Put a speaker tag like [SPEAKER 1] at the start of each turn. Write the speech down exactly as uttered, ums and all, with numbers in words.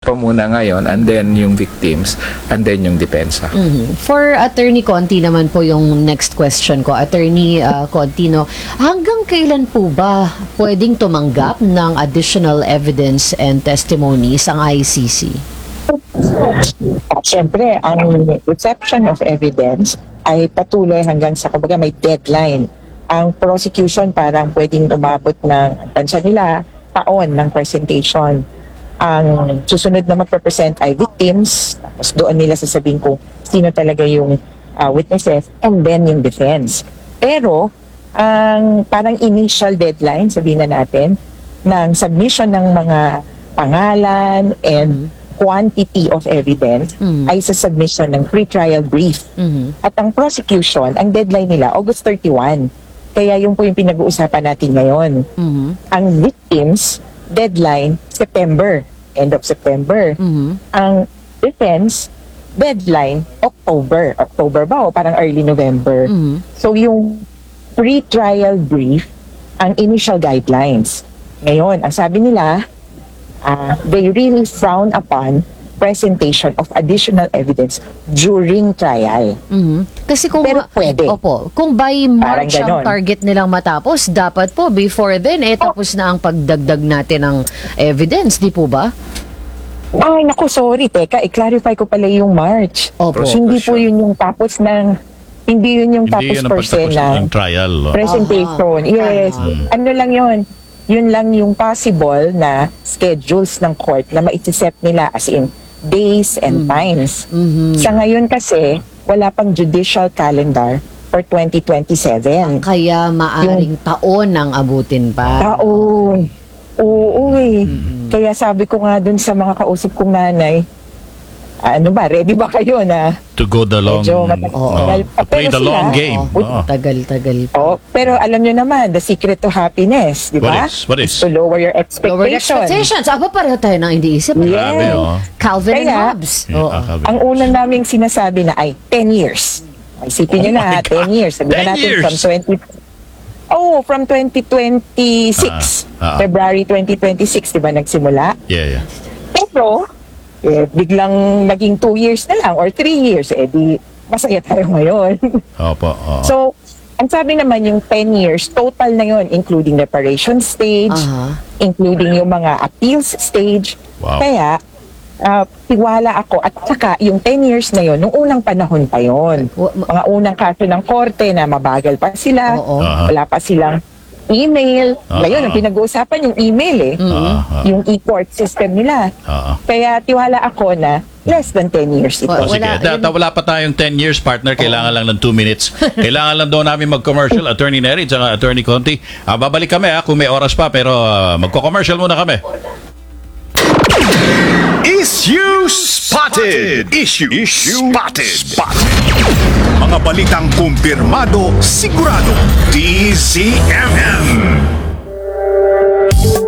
[SPEAKER 1] pa muna ngayon, and then yung victims, and then yung depensa.
[SPEAKER 2] Mhm. For Attorney Conti naman po yung next question ko. Attorney uh, Conti, no, hanggang kailan po ba pwedeng tumanggap ng additional evidence and testimonies ang I C C?
[SPEAKER 3] Siyempre, ang reception of evidence ay patuloy hanggang sa, kumbaga, may deadline. Ang prosecution parang pwedeng umabot ng, tansya nila, taon ng presentation. Ang susunod na magpe-present ay victims, tapos doon nila sasabihin kung sino talaga yung uh, witnesses, and then yung defense. Pero, ang parang initial deadline, sabihin na natin, ng submission ng mga pangalan and quantity of evidence
[SPEAKER 2] Mhm.
[SPEAKER 3] ay sa submission ng pre-trial brief.
[SPEAKER 2] Mhm.
[SPEAKER 3] At ang prosecution, ang deadline nila, August thirty-first. Kaya yung po yung pinag-uusapan natin ngayon.
[SPEAKER 2] Mhm.
[SPEAKER 3] Ang victims, deadline, September. End of September.
[SPEAKER 2] Mhm.
[SPEAKER 3] Ang defense, deadline, October. October ba o parang early November?
[SPEAKER 2] Mhm.
[SPEAKER 3] So yung pre-trial brief, ang initial guidelines. Ngayon, ang sabi nila, uh, they really frown upon presentation of additional evidence during trial.
[SPEAKER 2] Mhm. Kasi kung
[SPEAKER 3] Pero pwede.
[SPEAKER 2] Opo, kung by
[SPEAKER 3] Parang
[SPEAKER 2] March ang
[SPEAKER 3] ganon.
[SPEAKER 2] target nilang matapos, dapat po before then eh tapos na ang pagdagdag natin ng evidence, di po ba?
[SPEAKER 3] Ay, naku, sorry, teka, i-clarify ko pala yung March.
[SPEAKER 2] Opo.
[SPEAKER 3] Hindi po yun yung tapos ng, hindi yun yung
[SPEAKER 4] Hindi
[SPEAKER 3] tapos
[SPEAKER 4] yun ang
[SPEAKER 3] per se
[SPEAKER 4] pagtapos
[SPEAKER 3] ng
[SPEAKER 4] ng trial. oh.
[SPEAKER 3] presentation. Yes. Ano lang yun? Yun lang yung possible na schedules ng court na ma-set nila as in days and times.
[SPEAKER 2] Mhm.
[SPEAKER 3] Sa ngayon kasi, wala pang judicial calendar for twenty twenty-seven.
[SPEAKER 2] Kaya maaring taon ang abutin pa.
[SPEAKER 3] Taon. Oo eh. Kaya sabi ko nga dun sa mga kausap kong nanay, ano ba, ready ba kayo na
[SPEAKER 4] To go the long,
[SPEAKER 3] medyo matag-
[SPEAKER 4] oh,
[SPEAKER 3] tagal-
[SPEAKER 4] to play
[SPEAKER 3] pero
[SPEAKER 4] the long
[SPEAKER 3] sila,
[SPEAKER 4] game.
[SPEAKER 2] Oh,
[SPEAKER 4] Oo.
[SPEAKER 2] tagal-tagal pa.
[SPEAKER 3] Oh, pero alam nyo naman, the secret to happiness, di ba?
[SPEAKER 4] What is? What is?
[SPEAKER 3] To lower your expectations.
[SPEAKER 2] Lower expectations. Aba, pareho tayo nang iniisip.
[SPEAKER 4] Grabe,
[SPEAKER 3] Yes.
[SPEAKER 4] oh.
[SPEAKER 2] Calvin and
[SPEAKER 3] Kaya,
[SPEAKER 2] Hobbes.
[SPEAKER 4] Yeah,
[SPEAKER 2] Oo.
[SPEAKER 4] kakabi.
[SPEAKER 3] Ang una naming sinasabi na ay ten years. Isipin nyo
[SPEAKER 4] Oh my
[SPEAKER 3] na,
[SPEAKER 4] God.
[SPEAKER 3] ten years. Sabi
[SPEAKER 4] ten
[SPEAKER 3] na natin
[SPEAKER 4] years?
[SPEAKER 3] from twenty... Oh, from twenty twenty-six.
[SPEAKER 4] Ah, ah.
[SPEAKER 3] February twenty twenty-six, di ba nagsimula?
[SPEAKER 4] Yeah, yeah.
[SPEAKER 3] Pero, eh, biglang naging two years na lang or three years, eh di masaya tayo ngayon.
[SPEAKER 4] Opo, oo.
[SPEAKER 3] So, ang sabi naman yung ten years, total na yun, including preparation stage,
[SPEAKER 2] Aha.
[SPEAKER 3] including yung mga appeals stage.
[SPEAKER 4] Wow.
[SPEAKER 3] Kaya, ah, tiwala ako at saka yung ten years na yun, nung unang panahon pa yun.
[SPEAKER 2] Wa- ma-
[SPEAKER 3] Mga unang kaso ng korte na mabagal pa sila,
[SPEAKER 2] Oo.
[SPEAKER 4] Aha.
[SPEAKER 3] wala pa silang email.
[SPEAKER 4] Ah.
[SPEAKER 3] Ngayon, ang pinag-uusapan yung email eh.
[SPEAKER 4] Ah, ah,
[SPEAKER 3] Yung e-court system nila.
[SPEAKER 4] ah.
[SPEAKER 3] Kaya tiwala ako na less than ten years ito.
[SPEAKER 2] Wa-
[SPEAKER 4] O sige,
[SPEAKER 2] Wala,
[SPEAKER 4] da-
[SPEAKER 2] yun-
[SPEAKER 4] da- wala pa tayong ten years, partner. Kailangan lang ng two minutes. Kailangan lang daw namin mag-commercial. Attorney Neri at Attorney Conti. Ah, babalik kami ha, kung may oras pa. Pero ah, magko-commercial muna kami.
[SPEAKER 5] Issue spotted. Issue, spotted. Spotted. Mga balitang kumpirmado, sigurado. D Z M M.